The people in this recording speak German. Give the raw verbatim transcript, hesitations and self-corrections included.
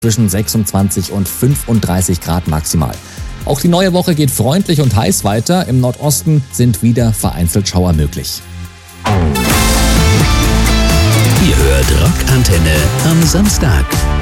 zwischen sechsundzwanzig und fünfunddreißig Grad maximal. Auch die neue Woche geht freundlich und heiß weiter. Im Nordosten sind wieder vereinzelt Schauer möglich. Ihr hört Rockantenne am Samstag.